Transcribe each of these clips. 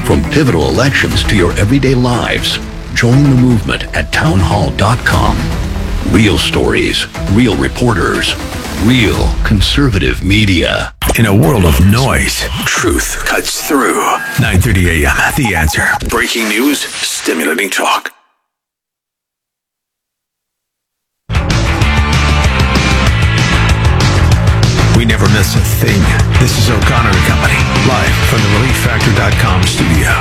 From pivotal elections to your everyday lives, join the movement at townhall.com. Real stories, real reporters, real conservative media. In a world of noise, truth cuts through. 9:30 a.m. The Answer. Breaking news, stimulating talk. We never miss a thing. This is O'Connor & Company, live from the ReliefFactor.com studio.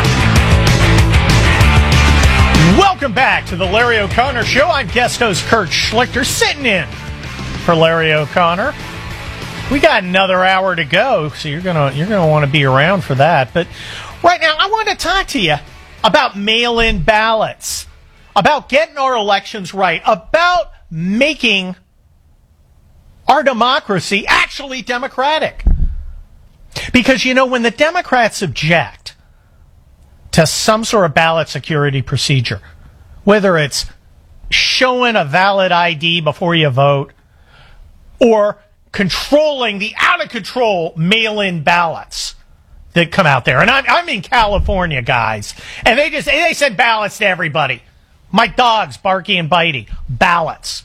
Welcome back to the Larry O'Connor Show. I'm guest host Kurt Schlichter, sitting in for Larry O'Connor. We got another hour to go, so you're gonna want to be around for that. But right now, I want to talk to you about mail-in ballots, about getting our elections right, about making our democracy actually democratic. Because, you know, when the Democrats object to some sort of ballot security procedure, whether it's showing a valid ID before you vote or controlling the out-of-control mail-in ballots that come out there. And I'm in California, guys. And they send ballots to everybody. My dogs, Barky and Bitey, ballots.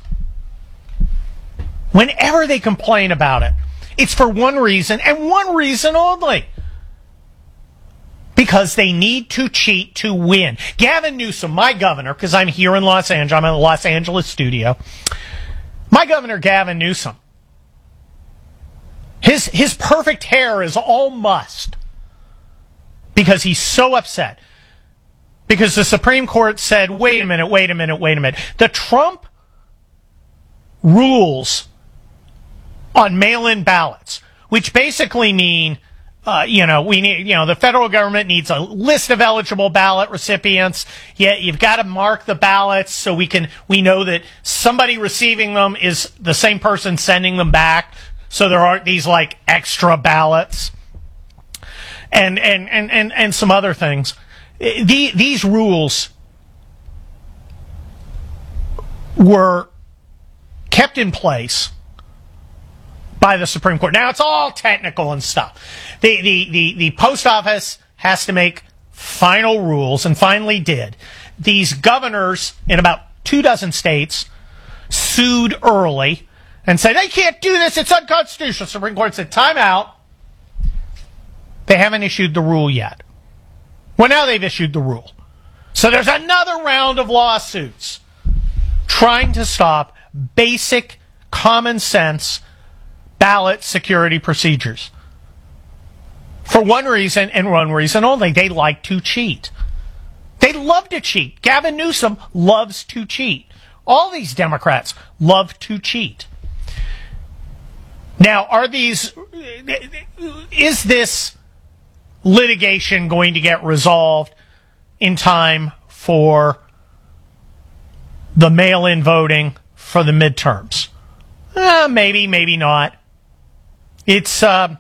Whenever they complain about it, it's for one reason and one reason only. Because they need to cheat to win. Gavin Newsom, my governor, because I'm here in Los Angeles, I'm in the Los Angeles studio. My governor, Gavin Newsom, his perfect hair is all mussed because he's so upset. Because the Supreme Court said, wait a minute. The Trump rules on mail-in ballots, which basically mean, the federal government needs a list of eligible ballot recipients. Yeah, you've got to mark the ballots so we know that somebody receiving them is the same person sending them back. So there aren't these like extra ballots and some other things. These rules were kept in place by the Supreme Court. Now, it's all technical and stuff. The post office has to make final rules, and finally did. These governors in about 24 states sued early and said, they can't do this, it's unconstitutional. Supreme Court said, time out. They haven't issued the rule yet. Well, now they've issued the rule. So there's another round of lawsuits trying to stop basic common sense ballot security procedures. For one reason and one reason only. They like to cheat. They love to cheat. Gavin Newsom loves to cheat. All these Democrats love to cheat. Now, is this litigation going to get resolved in time for the mail-in voting for the midterms? Maybe, maybe not. It's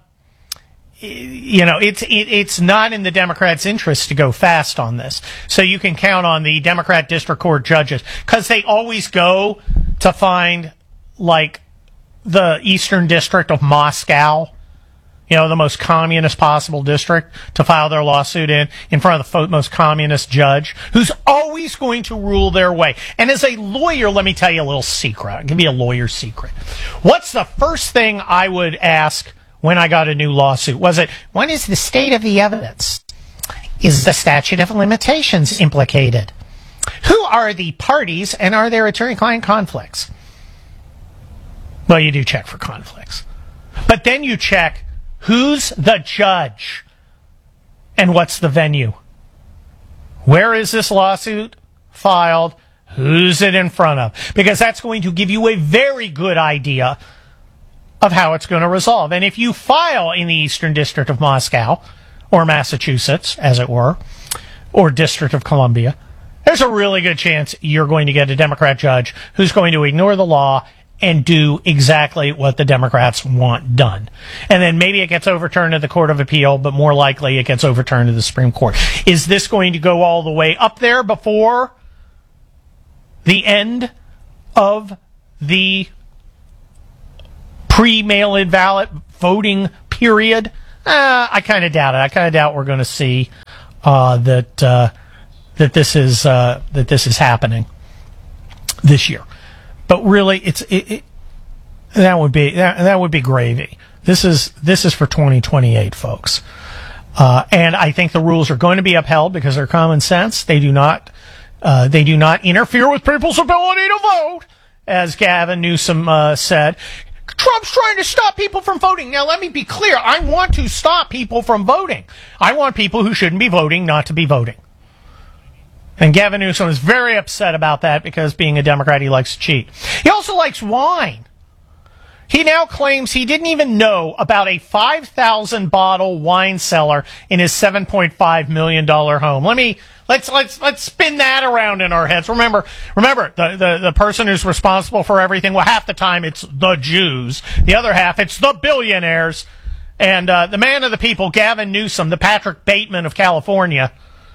not in the Democrats' interest to go fast on this. So you can count on the Democrat district court judges, because they always go to find, like, the Eastern District of Moscow, the most communist possible district, to file their lawsuit in front of the most communist judge, who's always going to rule their way. And as a lawyer, let me tell you a little secret. I'll give you a lawyer's secret. What's the first thing I would ask when I got a new lawsuit? Was it, what is the state of the evidence? Is the statute of limitations implicated? Who are the parties, and are there attorney-client conflicts? Well, you do check for conflicts. But then you check, who's the judge? And what's the venue? Where is this lawsuit filed? Who's it in front of? Because that's going to give you a very good idea of how it's going to resolve. And if you file in the Eastern District of Moscow, or Massachusetts, as it were, or District of Columbia, there's a really good chance you're going to get a Democrat judge who's going to ignore the law and do exactly what the Democrats want done. And then maybe it gets overturned to the Court of Appeal, but more likely it gets overturned to the Supreme Court. Is this going to go all the way up there before the end of the pre-mail-in ballot voting period? I kind of doubt it. I kind of doubt we're going to see that this is happening this year. But really, that would be gravy. This is for 2028, folks. And I think the rules are going to be upheld because they're common sense. They do not interfere with people's ability to vote, as Gavin Newsom said. Trump's trying to stop people from voting. Now, let me be clear. I want to stop people from voting. I want people who shouldn't be voting not to be voting. And Gavin Newsom is very upset about that because, being a Democrat, he likes to cheat. He also likes wine. He now claims he didn't even know about a 5,000 bottle wine cellar in his $7.5 million home. Let's spin that around in our heads. Remember, the person who's responsible for everything, well, half the time it's the Jews. The other half, it's the billionaires. And the man of the people, Gavin Newsom, the Patrick Bateman of California,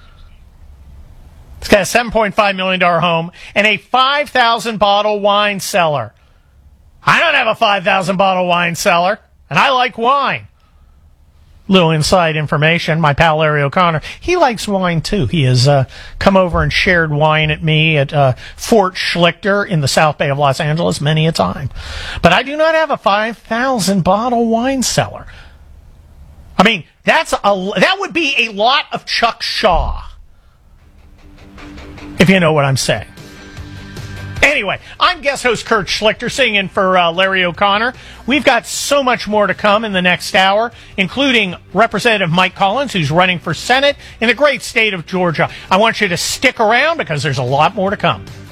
he's got a $7.5 million home and a 5,000 bottle wine cellar. I don't have a 5,000 bottle wine cellar, and I like wine. Little inside information, my pal Larry O'Connor, he likes wine too. He has come over and shared wine at me at Fort Schlichter in the South Bay of Los Angeles many a time. But I do not have a 5,000 bottle wine cellar. I mean, that would be a lot of Chuck Shaw, if you know what I'm saying. Anyway, I'm guest host Kurt Schlichter, sitting in for Larry O'Connor. We've got so much more to come in the next hour, including Representative Mike Collins, who's running for Senate in the great state of Georgia. I want you to stick around because there's a lot more to come.